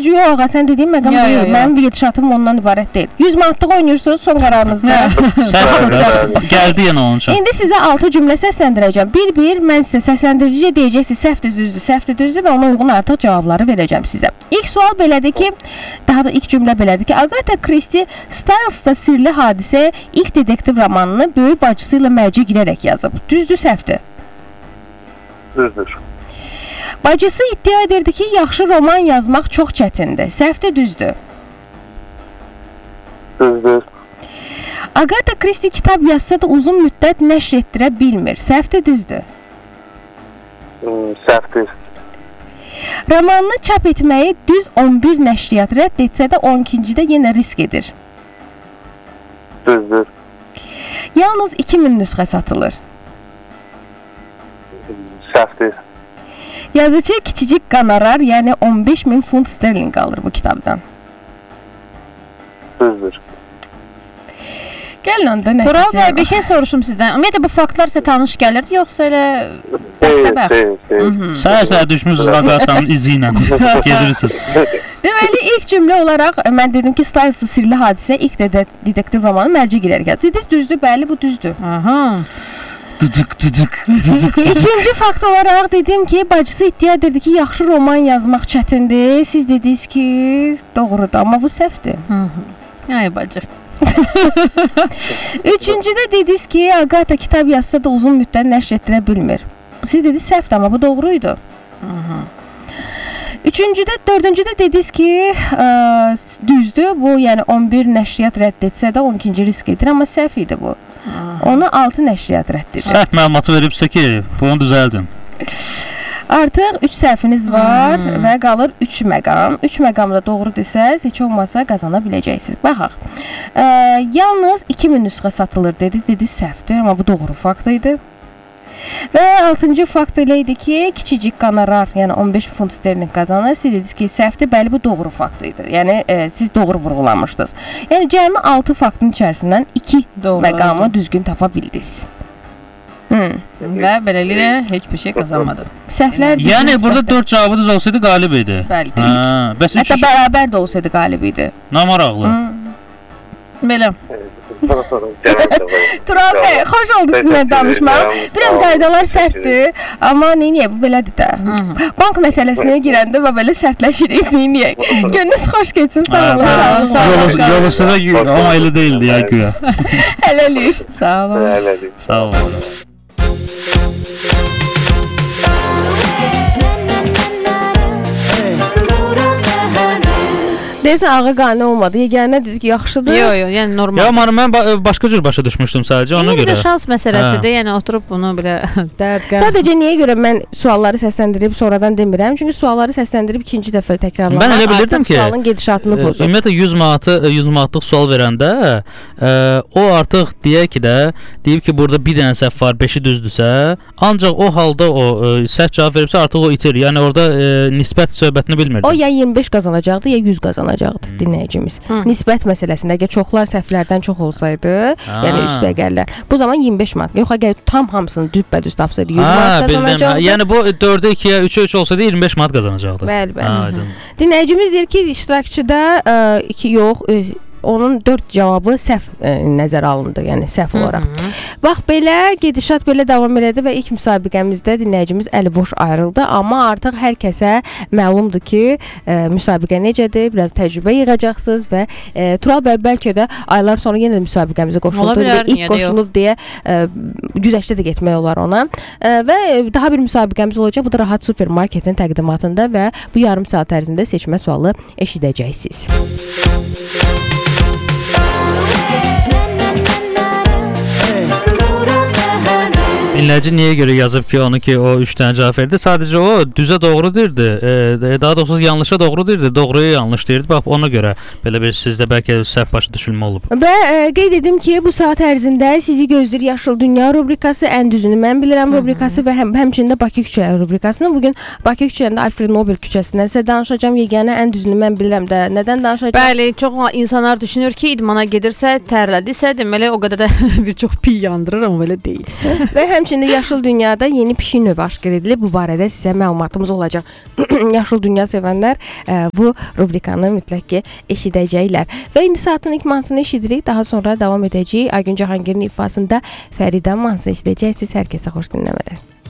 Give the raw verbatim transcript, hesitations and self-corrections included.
Sadəcə yox ağa, sən dediyin məqam Yo, yo, deyil. yo. Mənim gedişatım ondan ibarət deyil. yüz manatlıq oynayırsınız, son qərarınızda. Səhv gəldi yenə onun üçün. İndi sizə altı cümlə səsləndirəcəm. Bir-bir mən sizə səsləndiriciyə deyəcəksiniz, səhvdir, düzdür, səhvdir, düzdür və ona uyğun artıq cavabları verəcəm sizə. İlk sual belədir ki, daha da ilk cümlə belədir ki, Agatha Christie Styles'da Sirli Hadisə ilk detektiv romanını böyük bacısı ilə mərci girərək yazıb. Düzdür, səhvdir? Düzdür. Bacısı iddia edirdi ki, yaxşı roman yazmaq çox çətindir. Səhvdir, düzdür? Düzdür. Agatha Christie kitab yazsa da uzun müddət nəşr etdirə bilmir. Səhvdir, düzdür? Səhvdir. Romanını çap etməyi düz on bir nəşriyyat rədd etsə də on ikincidə yenə risk edir. Düzdür. Yalnız iki min nüsxə satılır. Səhvdir. Yazıcı kiçicik qonorar, yəni on beş min funt sterling alır bu kitabdan. Düzdür. Gəlin onda nəticə. Tural bəy, bir şey soruşum sizdən. Ümumiyyətlə bu faktlar sizə tanış gəlirdi, yoxsa elə Deyil, bəxtəbəxt? deyil, deyil. Səhər-səhər düşmüsünüz Agathanın izi ilə gedirsiniz. Deməli, ilk cümlə olaraq mən dedim ki, Styles'da Sirli Hadisə ilk detektiv romanı mərci girərək. Dediniz, düzdür, bəli, bu düzdür. Aha. Dıcık, dıcık, dıcık, dıcık. İkinci fakt olaraq dedim ki, bacısı iddia edirdi ki, yaxşı roman yazmaq çətindir. Siz dediniz ki, doğrudur, amma bu səhvdir. Ay bacı. Üçüncüdə dediniz ki, Agatha kitab yazsa da uzun müddət nəşr etdirə bilmir. Siz dediniz səhvdir, amma bu doğruydu. Üçüncüdə, dördüncüdə dediniz ki, ə, düzdür, bu yəni on bir nəşriyyat rədd etsə də on ikinci risk edir, amma səhv idi bu. Onu altı nəşriyyat rədd edir. Səhv məlumatı veribsə ki, bunu düzəldin. Artıq üç səhviniz var hmm. və qalır üç məqam. üç məqamda doğru desəz, heç olmasa qazana biləcəksiniz. Baxaq. Ə, yalnız iki min nüsxə satılır dediniz, dediniz səhvdir, amma bu doğru fakt idi. Və altıncı fakt elə idi ki, kiçicik qonorar, yəni on beş funt sterling qazanır. Siz dediniz ki, səhvdir, bəli, bu doğru fakt idi. Yəni e, siz doğru vurğulamışdınız. Yəni cəmi altı faktın içərisindən iki doğru məqamı düzgün tapa bildiniz. Hmm. Və beləliklə heç bir şey qazanmadım. Səhvlər. Yəni burada dörd cavabı düz olsaydı qalib idi. Bəli, dedik. Bəs Hətta bərabər də olsaydı qalib idi. Nə maraqlı. Hmm. Belə. Tural bəy, xoş oldu sizinlə danışmaq. Biraz qaydalar sərtdir, amma neyniyə, bu belədir də. Bank məsələsinə girəndə və belə sərtləşirik, neyniyə. Gönlünüz xoş geçsin, sağ olun, sağ olun, sağ olun. Yolusu da amma elə deyildi ya güya. Hələlik. Sağ olun. Hələlik. Sağ olun. Deyəsən ağı qane olmadı. Yeganə dedi ki, yaxşıdır. Yo, yo, yəni normal. Ya, mən ba başqa cür başa düşmüşdüm sadəcə ona görə. Bir də şans məsələsidir, yəni oturub bunu belə dərd qəm. Sadəcə niyə görə mən sualları səsləndirib sonradan demirəm? Çünki sualları səsləndirib ikinci dəfə təkrarlamaq. Mən elə bilirdim ki, sualın gedişatını pozur. Ümumiyyətlə yüz manatı, yüz manatlıq sual verəndə ə, o artıq deyək ki də, deyib ki, burada bir dənə səhv var, beşi düzdürsə, ancaq o halda o ə, səhv cavab veribsə artıq o itir. Yəni orada ə, nisbət söhbətini bilmirdi. O ya iyirmi beş qazanacaqdı, ya yüz qazanacaqdı hmm. dinləyicimiz. Hmm. Nisbət məsələsində əgər çoxlar səhvlərdən çox olsaydı, ha. yəni üstə gəlirlər. Bu zaman iyirmi beş manat. Yox, əgər tam hamısını düz-bədüz tapsaydı yüz manat qazanacaqdı. Yəni bu dördə ikiyə, üçə üç olsaydı iyirmi beş manat qazanacaqdı. Bəli, bəli. Dinləyicimiz deyir ki, iştirakçıda ə, iki yox, ə, onun dörd cavabı səhv ə, nəzərə alındı, yəni səhv olaraq. Hı -hı. Bax belə gedişat belə davam elədi və ilk müsabiqəmizdə dinləyicimiz əli boş ayrıldı, amma artıq hər kəsə məlumdur ki, ə, müsabiqə necədir, biraz təcrübə yığacaqsınız və ə, Tural bəy bəlkə də aylar sonra yenə də müsabiqəmizə qoşuldu və ilk qoşulub deyə ə, güzəştə də getmək olar ona. Ə, və daha bir müsabiqəmiz olacaq. Bu da Rahat Supermarketin təqdimatında və bu yarım saat ərzində seçmə sualı eşidəcəksiniz. Dinləyici niyə görə yazıb ki, onu ki, o üç dənə cavab verdi? Sadəcə o düzə doğru deyirdi. E, daha doğrusu yanlışa doğru deyirdi. Doğruya yanlış deyirdi. Bax, ona görə belə bir sizdə bəlkə səhv başa düşülmə olub. Və e, qeyd edim ki, bu saat ərzində sizi gözləyir Yaşıl Dünya rubrikası, ən düzünü mən bilirəm rubrikası və həm həmçində Bakı küçələri rubrikasını. Bugün Bakı küçələrində Alfred Nobel küçəsindən sizə danışacağam. Yeganə ən düzünü mən bilirəm də. Nədən danışacağam? Bəli, çox insanlar düşünür ki, idmana gedirsə, tərlədisə, deməli o qədər də bir çox piy yandırır, amma belə deyil. Və həmçinin Həmçində Yaşıl Dünyada yeni pişik növü aşkar edilib. Bu barədə sizə məlumatımız olacaq. Yaşıl Dünya sevənlər ə, bu rubrikanı mütləq ki eşidəcəklər. Və indi saatın ilk mahnısını eşidirik. Daha sonra davam edəcəyik. Aygün Cahangir'in ifasında Fərida mahnısını eşidəcəksiniz. Hər kəsə xoş dinləmələr.